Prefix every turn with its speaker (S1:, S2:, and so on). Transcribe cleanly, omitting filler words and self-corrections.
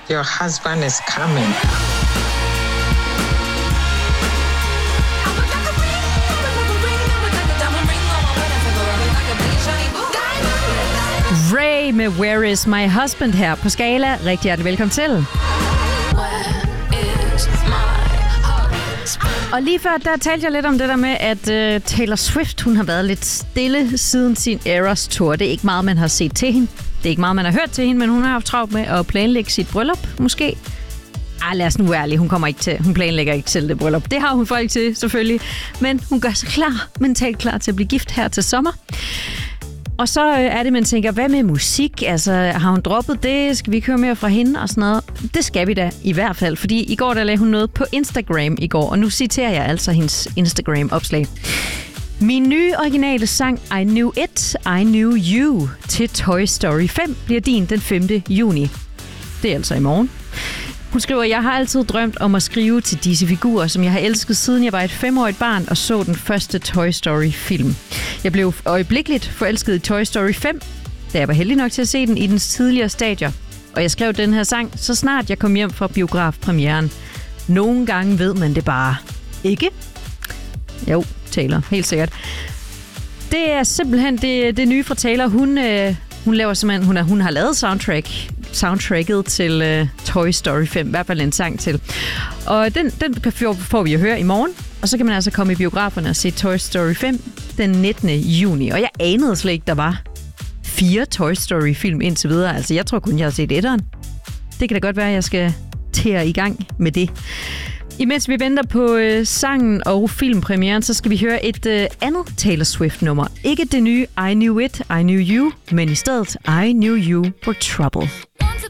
S1: Your husband is coming.
S2: Ray med Where Is My Husband her på Skala. Rigtig hjertelig velkommen til. Og lige før, der talte jeg lidt om det der med, at Taylor Swift, hun har været lidt stille siden sin Eras Tour. Det er ikke meget, man har set til hende. Det er ikke meget, man har hørt til hende, men hun har haft travlt med at planlægge sit bryllup, måske. Lad os nu være ærlig, hun planlægger ikke selv det bryllup. Det har hun folk til, selvfølgelig. Men hun gør sig mentalt klar til at blive gift her til sommer. Og så er det, man tænker, hvad med musik? Altså, har hun droppet det? Skal vi ikke høre mere fra hende og sådan noget? Det skal vi da i hvert fald, fordi i går der lagde hun noget på Instagram i går, og nu citerer jeg altså hendes Instagram-opslag. Min nye originale sang I Knew It, I Knew You til Toy Story 5 bliver din den 5. juni. Det er altså i morgen. Hun skriver, jeg har altid drømt om at skrive til disse figurer, som jeg har elsket siden jeg var et 5-årigt barn og så den første Toy Story-film. Jeg blev øjeblikkeligt forelsket i Toy Story 5, da jeg var heldig nok til at se den i dens tidligere stadier. Og jeg skrev den her sang, så snart jeg kom hjem fra biografpremieren. Nogle gange ved man det bare. Ikke? Jo, Taylor, helt sikkert. Det er simpelthen det nye fra Taylor. Hun laver simpelthen, hun har lavet soundtracket til Toy Story 5, i hvert fald en sang til. Og den får vi at høre i morgen, og så kan man altså komme i biograferne og se Toy Story 5 den 19. juni. Og jeg anede slet ikke, der var 4 Toy Story-film indtil videre. Altså, jeg tror kun, jeg har set etteren. Det kan da godt være, at jeg skal i gang med det. Imens vi venter på sangen og filmpremieren, så skal vi høre et andet Taylor Swift-nummer. Ikke det nye I Knew It, I Knew You, men i stedet I Knew You Were Trouble.